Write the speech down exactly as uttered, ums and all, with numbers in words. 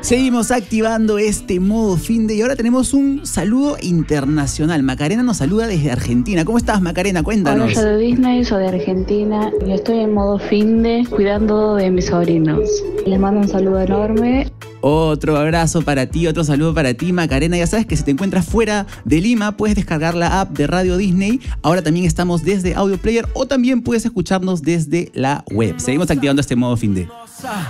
Seguimos activando este modo fin de y ahora tenemos un saludo internacional. Macarena nos saluda desde Argentina. ¿Cómo estás, Macarena? Cuéntanos. Hola, soy de Disney, soy de Argentina y estoy en modo fin de cuidando de mis sobrinos. Les mando un saludo enorme. Otro abrazo para ti, otro saludo para ti, Macarena. Ya sabes que si te encuentras fuera de Lima, puedes descargar la app de Radio Disney. Ahora también estamos desde Audio Player o también puedes escucharnos desde la web. Seguimos activando este modo fin de.